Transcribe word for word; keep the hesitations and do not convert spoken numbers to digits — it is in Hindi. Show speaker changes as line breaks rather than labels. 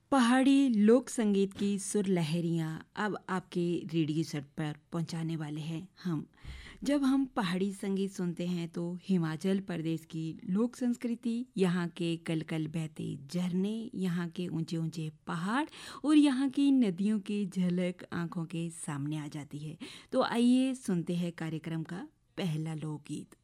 पहाड़ी लोक संगीत की सुर लहरियाँ अब आपके रेडियो सेट पर पहुंचाने वाले हैं हम। जब हम पहाड़ी संगीत सुनते हैं तो हिमाचल प्रदेश की लोक संस्कृति, यहाँ के कल कल बहते झरने, यहाँ के ऊंचे ऊंचे पहाड़ और यहाँ की नदियों की झलक आंखों के सामने आ जाती है। तो आइए सुनते हैं कार्यक्रम का पहला लोकगीत।